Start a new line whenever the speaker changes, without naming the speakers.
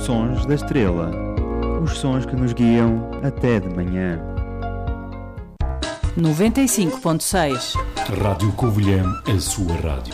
Sons da Estrela. Os sons que nos guiam até de manhã.
95.6
Rádio Covilhã, a sua rádio.